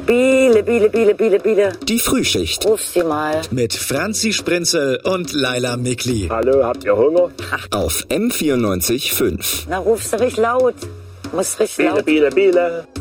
Biele, Biele, Biele, Biele, Biele. Die Frühschicht. Ruf sie mal. Mit Franzi Sprinzel und Laila Mikli. Hallo, habt ihr Hunger? Auf M94.5. Na, ruf sie richtig laut. Muss richtig Biele, laut. Biele, Biele.